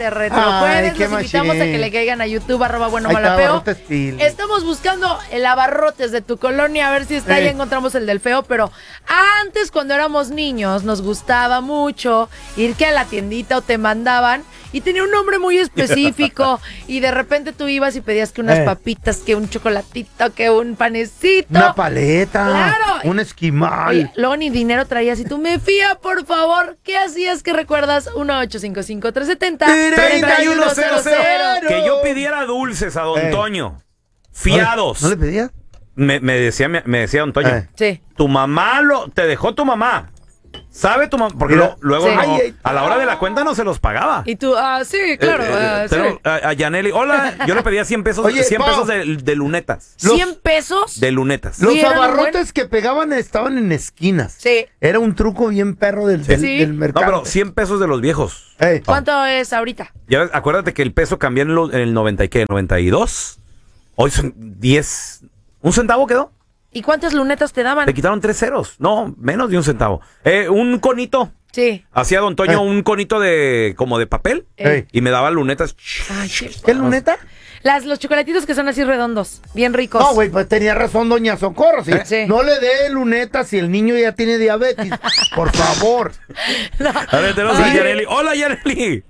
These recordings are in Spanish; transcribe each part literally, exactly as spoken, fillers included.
este retrojueves. Los invitamos a que le caigan a YouTube, arroba bueno malapeo. Estamos buscando el abarrotes de tu colonia, a ver si está, eh. ya encontramos el del feo, pero antes, cuando éramos niños, nos gustaba mucho ir que a la tiendita o te mandaban y tenía un nombre muy específico y de repente tú ibas y pedías que unas eh. papitas, que un chocolatito, que un panecito. Una paleta, claro. Un esquimal. Oye, luego ni dinero traías y tú, me fía, por favor. ¿Qué hacías que recuerdas? uno ocho cinco cinco, tres siete cero, treinta y uno cero cero. Que yo pidiera dulces a Don eh. Toño. Fiados. ¿No le, ¿No le pedía? Me, me, decía, me, me decía Don Toño. Eh. Sí. Tu mamá lo, te dejó tu mamá. ¿Sabe tu mamá? Porque lo, luego sí. no, ay, ay, a la hora de la cuenta no se los pagaba. Y tú, ah, sí, claro. Eh, eh, uh, pero, sí. a, a Yaneli, hola, yo le pedía cien pesos, Oye, cien Pau, pesos de, de lunetas. ¿cien pesos? De lunetas. Los abarrotes que pegaban estaban en esquinas. Sí. Era un truco bien perro del, del, sí. del mercado. No, pero cien pesos de los viejos. Hey. ¿Cuánto oh. es ahorita? Ya, acuérdate que el peso cambió en, lo, en el noventa y qué, noventa y dos. Hoy son diez. ¿Un centavo quedó? ¿Y cuántas lunetas te daban? Te quitaron tres ceros. No, menos de un centavo. Eh, un conito. Sí. Hacía Don Toño eh. un conito de como de papel eh. y me daba lunetas. Ay, qué, ¿Qué luneta? Las, los chocolatitos que son así redondos, bien ricos. No, güey, pues tenía razón doña Socorro. ¿Sí? ¿Eh? Sí. No le dé lunetas si el niño ya tiene diabetes. Por favor. No. A ver, tenemos a Yaneli. Hola, Yaneli.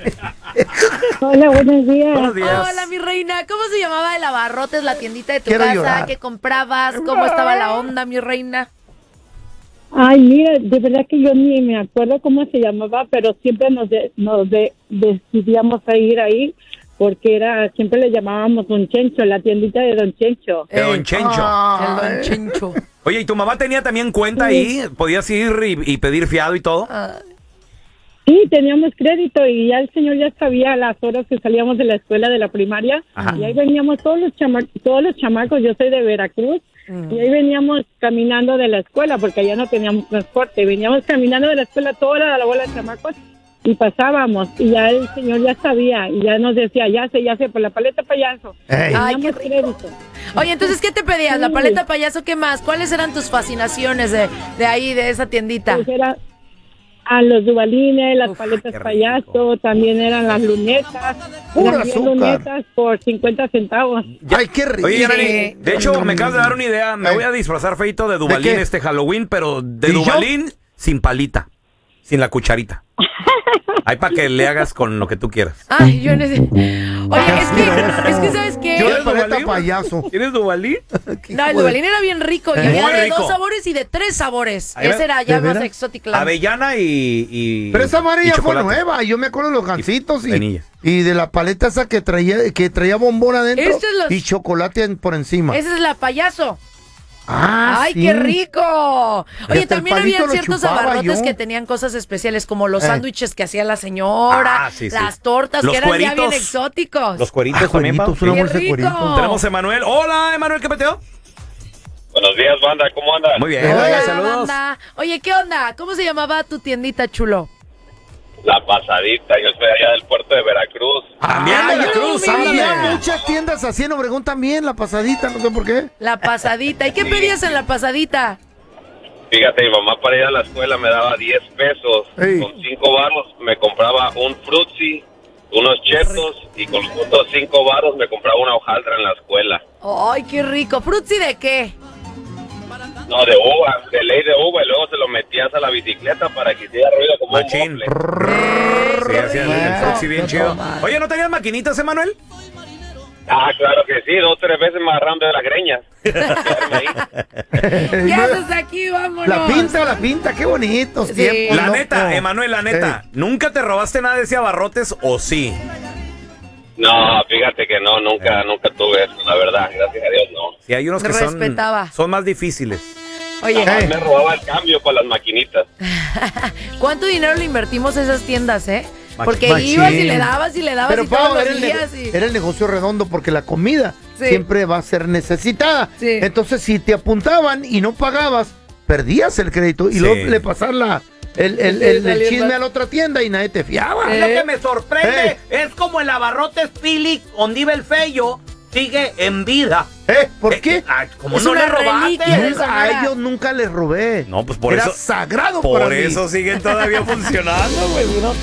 Hola, buenos días. Buenos días. Hola, mi reina. ¿Cómo se llamaba el abarrotes, la tiendita de tu Quiero casa? llorar. ¿Qué comprabas? ¿Cómo estaba la onda, mi reina? Ay, mira, de verdad que yo ni me acuerdo cómo se llamaba, pero siempre nos, de, nos de, decidíamos a ir ahí porque era siempre le llamábamos Don Chencho, la tiendita de Don Chencho. De Don Chencho. El Don Chencho. Oye, ¿y tu mamá tenía también cuenta sí. ahí? ¿Podías ir y, y pedir fiado y todo? Ah. Sí, teníamos crédito y ya el señor ya sabía las horas que salíamos de la escuela de la primaria. Ajá. Y ahí veníamos todos los chama- todos los chamacos, yo soy de Veracruz, mm. y ahí veníamos caminando de la escuela porque allá no teníamos transporte. Veníamos caminando de la escuela toda la bola de chamacos y pasábamos y ya el señor ya sabía y ya nos decía, ya sé, ya sé, por la paleta payaso. Hey. Ay, qué rico. Oye, entonces, ¿qué te pedías? Sí. ¿La paleta payaso? ¿Qué más? ¿Cuáles eran tus fascinaciones de, de ahí, de esa tiendita? Pues era a los dubalines, las Uf, paletas payaso, también eran las lunetas. Pura eran lunetas por cincuenta centavos. Ay, qué rico. Oye, Yaneli, de hecho, me acabas de dar una idea. Me Ay. voy a disfrazar feito de Dubalín este Halloween, pero de ¿Y Dubalín yo? Sin palita, sin la cucharita. Ahí para que le hagas con lo que tú quieras. Ay, yo necesito. Oye, es que, es que, ¿sabes qué? Yo de paleta payaso. ¿Tienes Dubalín? No, el Dubalín era bien rico. Y ¿Eh? había Muy de rico. dos sabores y de tres sabores. Ahí va. Ese era ya ¿De más veras? exótico. Avellana y, y Pero esa madre y ya fue chocolate. nueva. Yo me acuerdo de los gancitos y, vainilla. y de la paleta esa que traía que traía bombón adentro Este es los- y chocolate en- por encima. Esa es la payaso. Ah, ¡Ay, sí. qué rico! Oye, Hasta el también palito había lo ciertos chupaba abarrotes yo. que tenían cosas especiales, como los Eh. sándwiches que hacía la señora, Ah, sí, sí. las tortas, Los que eran ya cueritos. bien exóticos. Los cueritos Ah, también, cueritos, Pau. una ¡Qué bolsa de rico! cueritos. Tenemos a Emanuel. Hola, Emanuel, ¿qué peteo? Buenos días, banda, ¿cómo andan? Muy bien, Hola, saludos. banda. Oye, ¿qué onda? ¿Cómo se llamaba tu tiendita, chulo? La Pasadita, yo soy allá del puerto de Veracruz. También Ay, Veracruz, había ándale. muchas tiendas así en Obregón también, la pasadita, no sé por qué. La pasadita. ¿Y qué pedías en la pasadita? Fíjate, mi mamá para ir a la escuela me daba diez pesos. Ey. Con cinco varos me compraba un frutzi, unos chetos, y con los otros cinco varos me compraba una hojaldra en la escuela. ¡Ay, qué rico! ¿Frutzi de qué? No, de uva, de ley de uva, y luego se lo metías a la bicicleta para que hiciera ruido como Machín. un mofle. Eh, Sí, hacía el- el rico. frutzi bien chido. Oye, ¿no tenías maquinitas, Emanuel? Ah, claro que sí, dos o tres veces me agarraron de las greñas. Quedarme ahí. ¿Qué haces aquí? Vámonos. La pinta, la pinta, qué bonitos Sí. tiempos. La loco. neta, Emanuel, la neta. Ey. ¿Nunca te robaste nada de ese abarrotes o sí? No, fíjate que no, nunca, nunca tuve eso, la verdad, gracias a Dios no. Sí, hay unos que son, Respetaba. son más difíciles. Oye, Jamás me robaba el cambio para las maquinitas. ¿cuánto dinero le invertimos a esas tiendas, eh? Porque Machín. ibas y le dabas y le dabas Pero y todos Pau, los era el, días nego- y... era el negocio redondo porque la comida Sí. siempre va a ser necesitada. Sí. Entonces, si te apuntaban y no pagabas, perdías el crédito y Sí. luego le pasas la, el, el, Sí, el- el salía chisme mal. a la otra tienda y nadie te fiaba. Eh. Lo que me sorprende Eh. es como el abarrotes Philip, donde iba el feyo, sigue en vida. ¿Eh? ¿Por Eh, qué? ah, ¿Cómo Es no una le robaste? reliquia de Nunca- Sonora. a ellos nunca les robé. No, pues por Era eso- sagrado Por para mí. eso siguen todavía funcionando, güey. ¿no?